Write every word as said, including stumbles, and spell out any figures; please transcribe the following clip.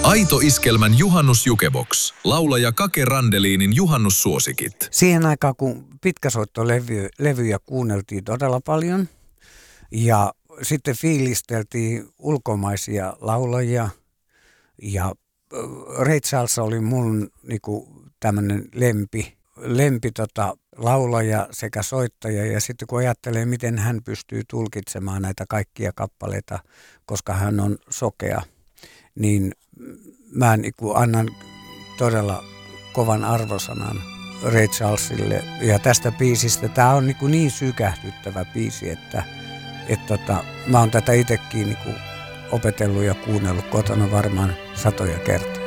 Aito Iskelmän juhannusjukebox. Laulaja Kake Randeliinin juhannussuosikit. Siihen aikaan, kun pitkäsoittolevyjä kuunneltiin todella paljon ja sitten fiilisteltiin ulkomaisia laulajia ja Ray Charles oli mun niinku tämmönen lempi, lempi tota, laulaja sekä soittaja ja sitten kun ajattelee, miten hän pystyy tulkitsemaan näitä kaikkia kappaleita, koska hän on sokea, niin mä niinku annan todella kovan arvosanan Ray Charlesille. Ja tästä biisistä, tää on niinku niin sykähdyttävä biisi, että et tota, mä oon tätä itsekin niinku opetellut ja kuunnellut kotona varmaan satoja kertaa.